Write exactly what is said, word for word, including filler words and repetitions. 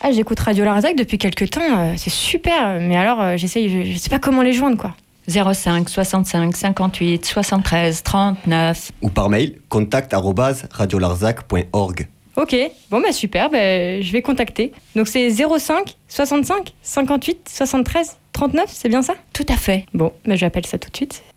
Ah, j'écoute Radio Larzac depuis quelques temps, euh, c'est super, mais alors euh, j'essaye, je, je sais pas comment les joindre, quoi. zéro cinq soixante-cinq cinquante-huit soixante-treize trente-neuf. Ou par mail, contact arobase radiolarzac point org. Ok, bon bah super, bah, je vais contacter. Donc c'est zéro cinq soixante-cinq cinquante-huit soixante-treize trente-neuf, c'est bien ça ? Tout à fait. Bon, bah, j'appelle ça tout de suite.